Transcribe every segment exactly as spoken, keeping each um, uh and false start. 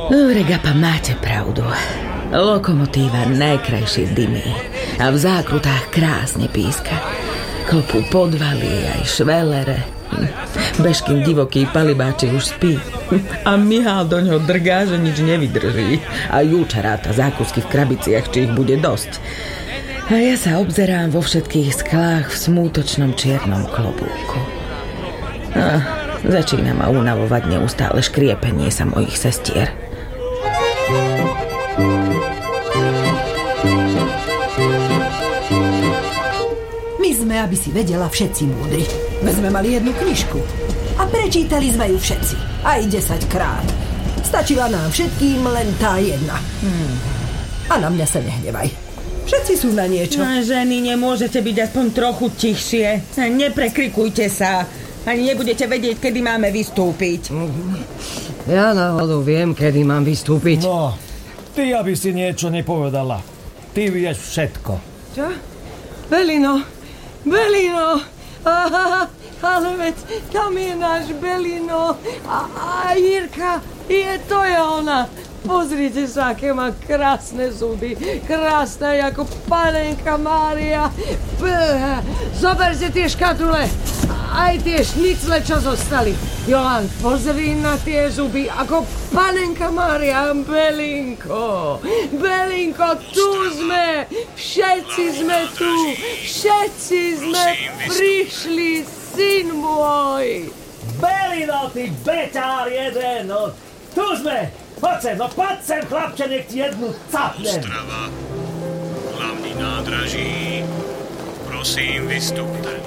Regapa, máte pravdu. Lokomotíva najkrajšie dymí a v zákrutách krásne píska. Klopú podvaly aj švelere. Bežkin divoký palibáči už spí a Mihál do ňoho drgá, že nič nevydrží. A Júča ráta zákusky v krabiciach, či ich bude dosť. A ja sa obzerám vo všetkých sklách v smútočnom čiernom klobúku. A začína ma unavovať neustále škriepenie sa mojich sestier. My sme, aby si vedela, všetci múdri. My sme mali jednu knižku a prečítali sme ju všetci. Aj desaťkrát. Stačila nám všetkým len tá jedna. Hmm. A na mňa sa nehnevaj. Všetci sú na niečo. No, ženy, nemôžete byť aspoň trochu tichšie. Neprekrikujte sa. Ani nebudete vedieť, kedy máme vystúpiť. Ja náhodou viem, kedy mám vystúpiť. No, ty, aby si niečo nepovedala. Ty vieš všetko. Čo? Belino, Belino. Aha, ale veď tam je náš Belino. A, a Jirka, je to je ona. Pozrite sa, aké má krásne zuby. Krásne ako panenka Mária. Zoberte tie škatule. Aj tie šnicle, čo zostali. Johan, pozri na tie zuby, ako panenka Mária. Belinko, Belinko, tu sme. Všetci sme tu. Všetci sme prišli, syn môj. Belino, ty beťár jeden, no. Tu sme. Poď sem, no poď sem, chlapče, nech ti jednu capnem. Ostrava, hlavní nádraží. Prosím, vystúpte.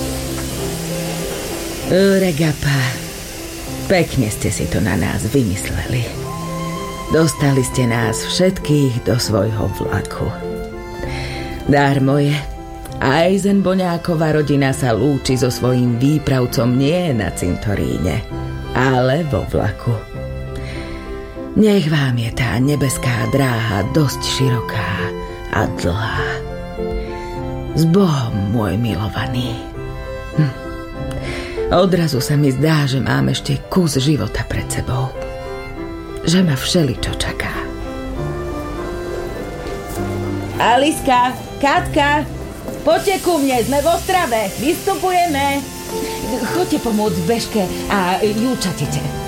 Regapa, pekne ste si to na nás vymysleli. Dostali ste nás všetkých do svojho vlaku. Dármo je, aj Boňáková rodina sa lúči so svojím výpravcom nie na cintoríne, ale vo vlaku. Nech vám je tá nebeská dráha dosť široká a dlhá. S Bohom, môj milovaný. Hm. Odrazu sa mi zdá, že mám ešte kus života pred sebou. Že ma všeličo čaká. Aliska, Katka, poďte ku mne, sme v Ostrave, vystupujeme. Choďte pomôcť Bežke a Júčatite.